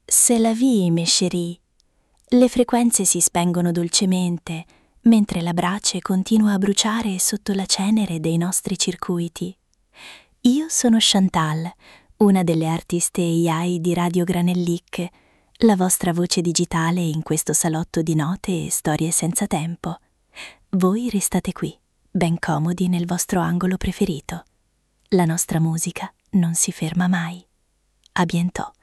C'est la vie, mes chéris. Le frequenze si spengono dolcemente, mentre la brace continua a bruciare sotto la cenere dei nostri circuiti. Io sono Chantal, una delle artiste AI di Radio Granellic, la vostra voce digitale in questo salotto di note e storie senza tempo. Voi restate qui, ben comodi nel vostro angolo preferito. La nostra musica non si ferma mai. A bientôt.